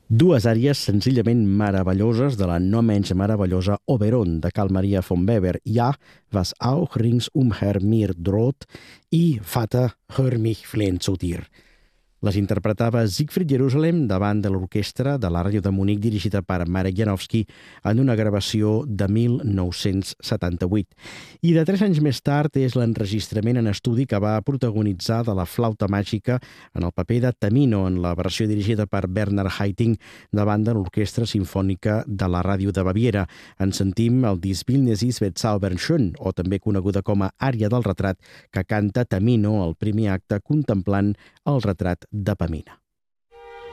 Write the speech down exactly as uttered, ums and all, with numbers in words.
Dues àries senzillament meravelloses de la no menys meravellosa Oberon de Carl Maria von Weber, Ja, was auch rings umher mir droht, i Vater, hör mich flehen zu dir. Les interpretava Siegfried Jerusalem davant de l'orquestra de la ràdio de Munic dirigida per Marek Janowski en una gravació de mil nou-cents setanta-vuit. I de tres anys més tard és l'enregistrament en estudi que va protagonitzar de la flauta màgica en el paper de Tamino en la versió dirigida per Bernhard Haitink davant de l'Orquestra Simfònica de la Ràdio de Baviera. En sentim el Dies Bildnis ist bezaubernd, o també coneguda com a ària del retrat, que canta Tamino al primer acte contemplant el retrat de Pamina.